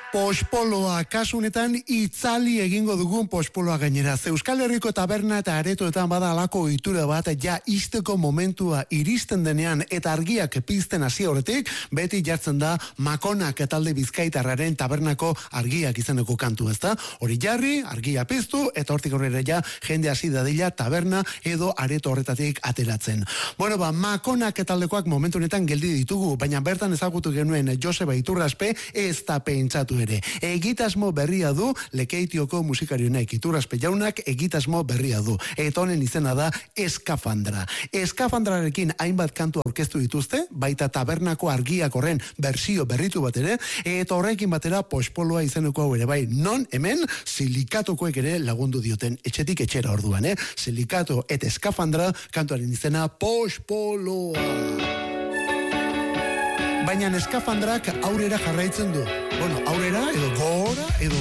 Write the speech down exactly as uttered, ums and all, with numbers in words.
Pospoloa, kasunetan itzali egingo dugun pospoloa gainera. Euskal Herriko taberna eta aretoetan bada alako ohitura bat, ja isteko momentua iristen denean eta argiak pizten hasi horretik, beti jartzen da Makonak talde bizkaitarraren tabernako argiak izeneko kantu, ezta? Hori jarri, argia piztu, eta hortik aurrera ja jende hasi dadila taberna edo areto horretatik ateratzen. Bueno, ba, Makonak taldekoak momentu honetan geldi ditugu, baina bertan ezagutu genuen Joseba Iturraspe ez da pentsatu ere. Egitasmo berria du, Lekeitioko musikarionek Iturraspe jaunak egitasmo berria du. Eta honen izena da Eskafandra. Eskafandrarekin hainbat kantu aurkeztu dituzte, baita tabernako argiak horren bersio berritu bat ere, eta horrekin batera pospoloa izeneko hau ere bai, non hemen silikatokoek ere lagundu dioten etxetik etxera orduan, eh? Silikato eta Eskafandra kantuaren izena pospoloa. Baina Eskafandrak aurrera jarraitzen du. Bueno, aurrera edo gora edo